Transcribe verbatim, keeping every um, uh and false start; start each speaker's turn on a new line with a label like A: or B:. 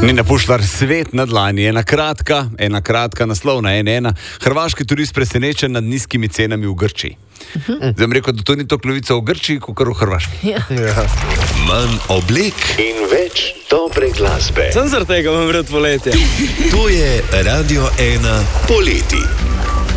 A: Nina Pušlar, svet na dlani, ena kratka, ena kratka naslovna, ena ena. Hrvaški turist presenečen nad nizkimi cenami v Grčiji. Zdaj bom rekel, da to ni to klovica v Grčiji, kot v Hrvaški.
B: Ja. Ja.
C: Manj oblek in več dobre glasbe.
B: Sem zaradi tega, imam rad poletje.
C: To je Radio ena poleti.